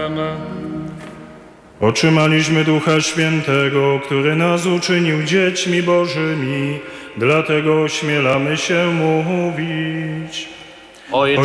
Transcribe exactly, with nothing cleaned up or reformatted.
Amen. Otrzymaliśmy Ducha Świętego, który nas uczynił dziećmi Bożymi, dlatego ośmielamy się mówić. Ojcze